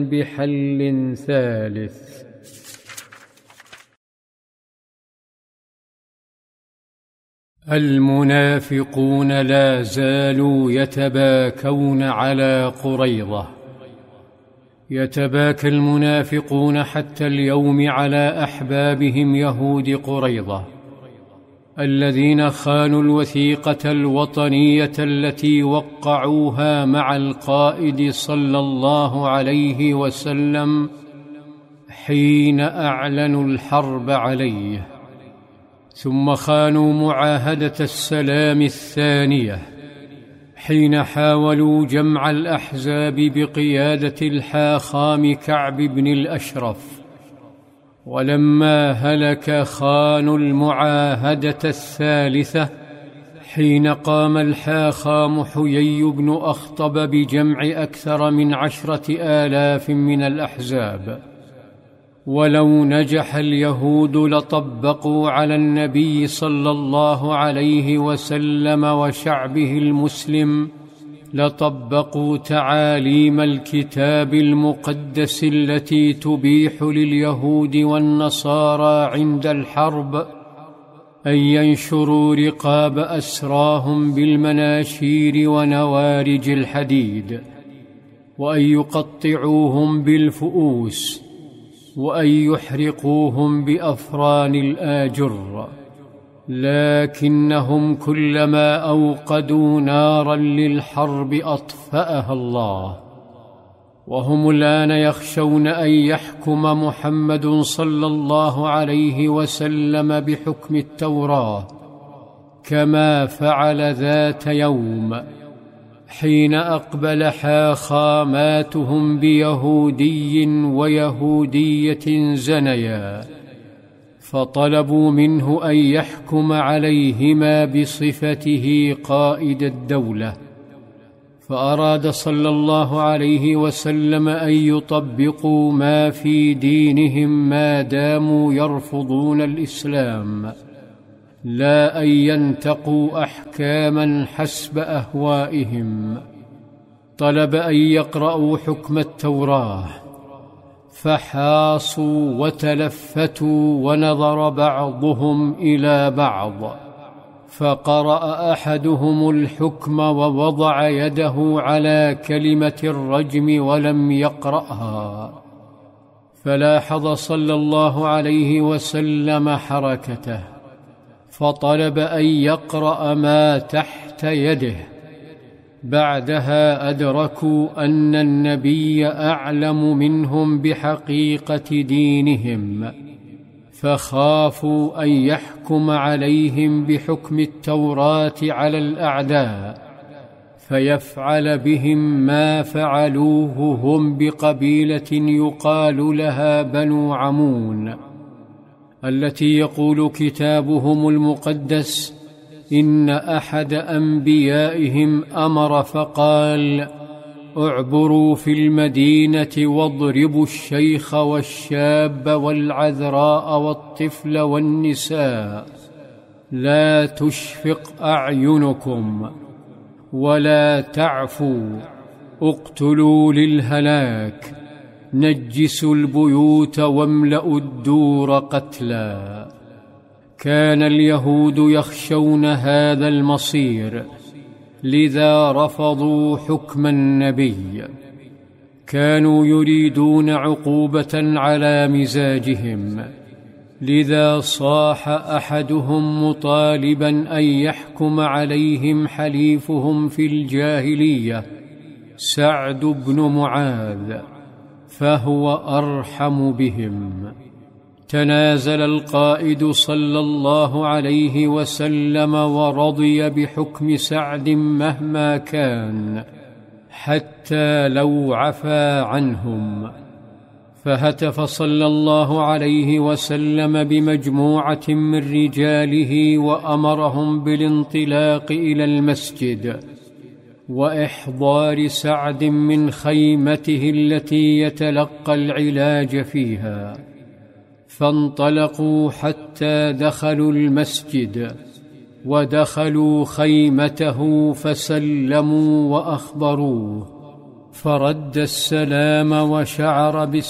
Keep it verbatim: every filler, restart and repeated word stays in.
بحل ثالث. المنافقون لا زالوا يتباكون على قريظة. يتباكى المنافقون حتى اليوم على أحبابهم يهود قريظة الذين خانوا الوثيقة الوطنية التي وقعوها مع القائد صلى الله عليه وسلم حين أعلنوا الحرب عليه، ثم خانوا معاهدة السلام الثانية حين حاولوا جمع الأحزاب بقيادة الحاخام كعب بن الأشرف، ولما هلك خانوا المعاهدة الثالثة حين قام الحاخام حيي بن أخطب بجمع أكثر من عشرة آلاف من الأحزاب. ولو نجح اليهود لطبقوا على النبي صلى الله عليه وسلم وشعبه المسلم لطبقوا تعاليم الكتاب المقدس التي تبيح لليهود والنصارى عند الحرب أن ينشروا رقاب أسراهم بالمناشير ونوارج الحديد، وأن يقطعوهم بالفؤوس، وأن يحرقوهم بأفران الآجر. لكنهم كلما أوقدوا نارا للحرب أطفأها الله، وهم الآن يخشون أن يحكم محمد صلى الله عليه وسلم بحكم التوراة كما فعل ذات يوم حين أقبل حاخاماتهم بيهودي ويهودية زنيا، فطلبوا منه أن يحكم عليهما بصفته قائد الدولة، فأراد صلى الله عليه وسلم أن يطبقوا ما في دينهم ما داموا يرفضون الإسلام، لا أن ينتقوا أحكاما حسب أهوائهم. طلب أن يقرأوا حكم التوراة، فحاصوا وتلفتوا ونظر بعضهم إلى بعض، فقرأ أحدهم الحكم ووضع يده على كلمة الرجم ولم يقرأها، فلاحظ صلى الله عليه وسلم حركته، فطلب أن يقرأ ما تحت يده. بعدها أدركوا أن النبي أعلم منهم بحقيقة دينهم، فخافوا أن يحكم عليهم بحكم التوراة على الأعداء، فيفعل بهم ما فعلوه هم بقبيلة يقال لها بنو عمون، التي يقول كتابهم المقدس إن أحد أنبيائهم أمر فقال: اعبروا في المدينة واضربوا الشيخ والشاب والعذراء والطفل والنساء، لا تشفق أعينكم ولا تعفوا، اقتلوا للهلاك، نجسوا البيوت واملأوا الدور قتلا. كان اليهود يخشون هذا المصير، لذا رفضوا حكم النبي. كانوا يريدون عقوبة على مزاجهم، لذا صاح أحدهم مطالبا أن يحكم عليهم حليفهم في الجاهلية سعد بن معاذ، فهو أرحم بهم. تنازل القائد صلى الله عليه وسلم ورضي بحكم سعد مهما كان، حتى لو عفا عنهم. فهتف صلى الله عليه وسلم بمجموعة من رجاله وأمرهم بالانطلاق إلى المسجد وإحضار سعد من خيمته التي يتلقى العلاج فيها. فانطلقوا حتى دخلوا المسجد ودخلوا خيمته فسلموا وأخبروه، فرد السلام وشعر